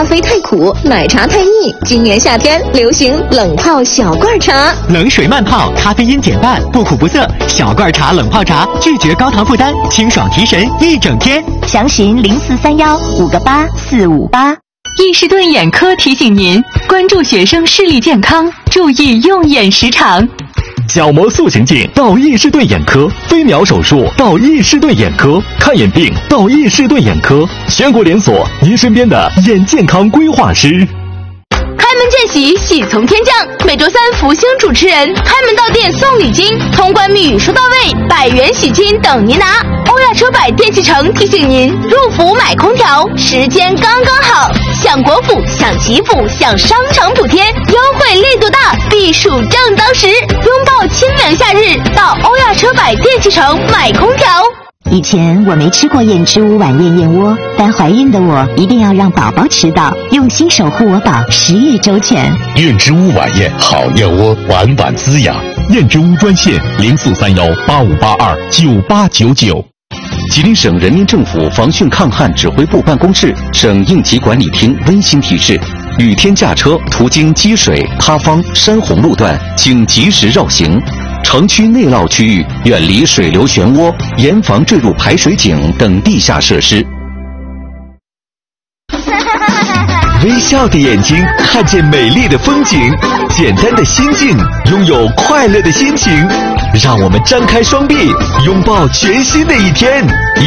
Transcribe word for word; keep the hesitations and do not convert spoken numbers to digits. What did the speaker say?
啡太苦，奶茶太腻。今年夏天流行冷泡小罐茶， 冷水慢泡，咖啡因减半，不苦不涩。小罐茶冷泡茶，拒绝高糖负担，清爽提神一整天。 详询零四三幺五个八四五八。 易士顿眼科提醒您关注学生视力健康，注意用眼时长。 角膜塑形镜到易士顿眼科，飞秒手术到易士顿眼科，看眼病到易士顿眼科，全国连锁，您身边的眼健康规划师。 开门见喜，喜从天降。每周三，福星主持人开门到店送礼金，通关密语说到位，百元喜金等您拿。欧亚车百电器城提醒您，入伏买空调时间刚刚好，享国府，享吉普，享商场补贴，优惠力度大，避暑正当时。拥抱清凉夏日，到欧亚车百电器城买空调。 以前我没吃过燕之屋晚宴燕窝，但怀孕的我一定要让宝宝吃到，用心守护我宝，十月周全。 燕之屋晚宴好燕窝，晚晚滋养。燕之屋专线零四三幺八五八二九八九九。吉林省人民政府防汛抗旱指挥部办公室、省应急管理厅温馨提示：雨天驾车途经积水、塌方、山洪路段，请及时绕行。城区内涝区域远离水流漩涡，严防坠入排水井等地下设施。 微笑的眼睛看见美丽的风景，简单的心境拥有快乐的心情。让我们张开双臂，拥抱全新的一天。